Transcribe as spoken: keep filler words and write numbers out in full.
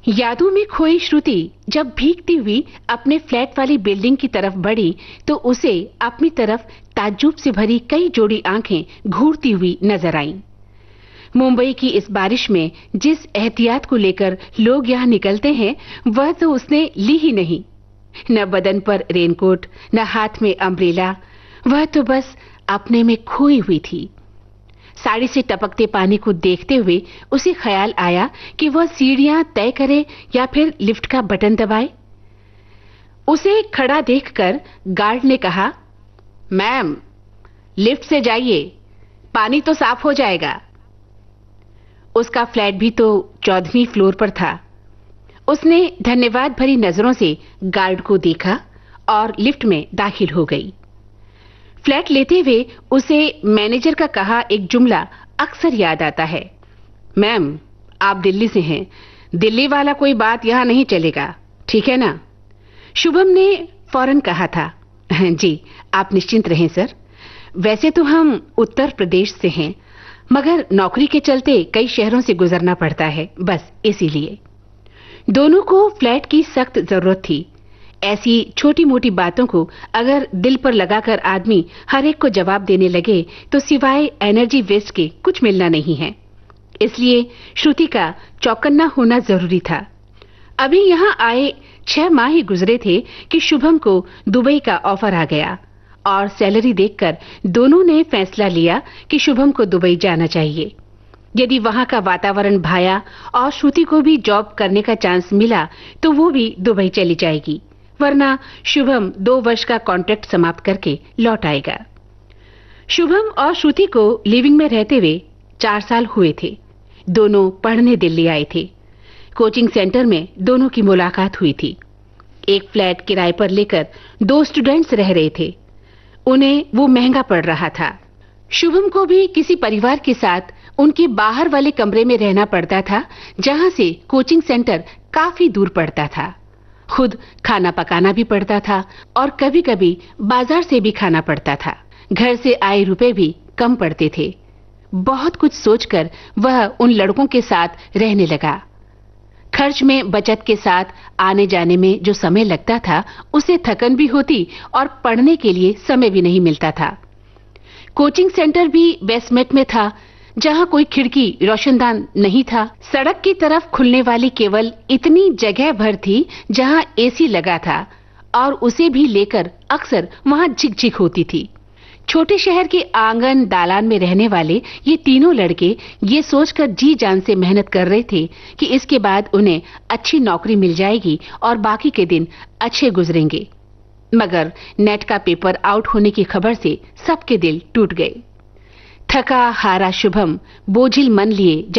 यादों में खोई श्रुति जब भीगती हुई अपने फ्लैट वाली बिल्डिंग की तरफ बढ़ी तो उसे अपनी तरफ ताज्जुब से भरी कई जोड़ी आंखें घूरती हुई नजर आईं। मुंबई की इस बारिश में जिस एहतियात को लेकर लोग यहाँ निकलते हैं वह तो उसने ली ही नहीं। न बदन पर रेनकोट, न हाथ में अम्ब्रेला, वह तो बस अपने में खोई हुई थी। साड़ी से टपकते पानी को देखते हुए उसे ख्याल आया कि वह सीढ़ियां तय करे या फिर लिफ्ट का बटन दबाए। उसे खड़ा देखकर गार्ड ने कहा, मैम लिफ्ट से जाइए, पानी तो साफ हो जाएगा। उसका फ्लैट भी तो चौदहवीं फ्लोर पर था। उसने धन्यवाद भरी नजरों से गार्ड को देखा और लिफ्ट में दाखिल हो गई। फ्लैट लेते हुए उसे मैनेजर का कहा एक जुमला अक्सर याद आता है, मैम आप दिल्ली से हैं, दिल्ली वाला कोई बात यहाँ नहीं चलेगा, ठीक है ना? शुभम ने फौरन कहा था, जी आप निश्चिंत रहें सर, वैसे तो हम उत्तर प्रदेश से हैं मगर नौकरी के चलते कई शहरों से गुजरना पड़ता है, बस इसीलिए। दोनों को फ्लैट की सख्त जरूरत थी। ऐसी छोटी मोटी बातों को अगर दिल पर लगाकर आदमी हर एक को जवाब देने लगे तो सिवाय एनर्जी वेस्ट के कुछ मिलना नहीं है। इसलिए श्रुति का चौकन्ना होना जरूरी था। अभी यहाँ आए छह माह ही गुजरे थे कि शुभम को दुबई का ऑफर आ गया और सैलरी देखकर दोनों ने फैसला लिया कि शुभम को दुबई जाना चाहिए। यदि वहां का वातावरण भाया और श्रुति को भी जॉब करने का चांस मिला तो वो भी दुबई चली जाएगी, वरना शुभम दो वर्ष का कॉन्ट्रैक्ट समाप्त करके लौट आएगा। शुभम और श्रुति को लिविंग में रहते हुए चार साल हुए थे। दोनों पढ़ने दिल्ली आए थे। कोचिंग सेंटर में दोनों की मुलाकात हुई थी। एक फ्लैट किराए पर लेकर दो स्टूडेंट्स रह रहे थे। उन्हें वो महंगा पड़ रहा था। शुभम को भी किसी परिवार के साथ उनके बाहर वाले कमरे में रहना पड़ता था, जहां से कोचिंग सेंटर काफी दूर पड़ता था। खुद खाना पकाना भी पड़ता था और कभी-कभी बाजार से भी खाना पड़ता था। घर से आए रुपए भी कम पड़ते थे। बहुत कुछ सोचकर वह उन लड़कों के साथ रहने लगा। खर्च में बचत के साथ आने जाने में जो समय लगता था उसे थकन भी होती और पढ़ने के लिए समय भी नहीं मिलता था। कोचिंग सेंटर भी बेसमेंट में था, जहां कोई खिड़की रोशनदान नहीं था। सड़क की तरफ खुलने वाली केवल इतनी जगह भर थी जहां एसी लगा था और उसे भी लेकर अक्सर वहां झिकझिक होती थी। छोटे शहर के आंगन दालान में रहने वाले ये तीनों लड़के ये सोचकर जी जान से मेहनत कर रहे थे कि इसके बाद उन्हें अच्छी नौकरी मिल जाएगी और बाकी के दिन अच्छे गुजरेंगे। मगर नेट का पेपर आउट होने की खबर से सबके दिल टूट गए। थका हारा शुभम बोझिल मन लिए